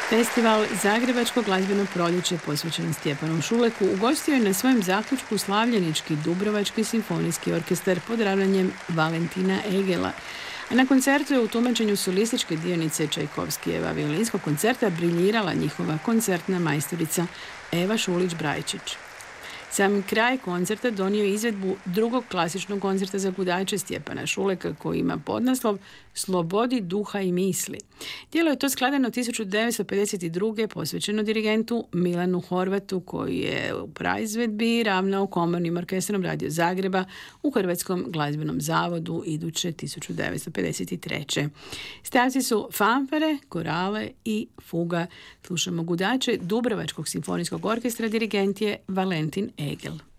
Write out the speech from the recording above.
Festival Zagrebačko glazbeno proljeće posvećen Stjepanu Šuleku ugostio je na svojem zaključku slavljenički Dubrovački simfonijski orkestar pod ravnanjem Valentina Egela. A na koncertu je u tumačenju solističke dionice Čajkovskijeva violinskog koncerta briljirala njihova koncertna majstorica Eva Šulić-Brajčić. Sam kraj koncerta donio izvedbu drugog klasičnog koncerta za gudače Stjepana Šuleka koji ima podnaslov Slobodi duha i misli. Djelo je to skladano 1952. posvećeno dirigentu Milanu Horvatu koji je u praizvedbi ravnao komornim orkestrom Radio Zagreba u Hrvatskom glazbenom zavodu iduće 1953. Stavci su fanfare, korale i fuga. Slušamo gudače Dubrovačkog simfonijskog orkestra, dirigent je Valentin Egel.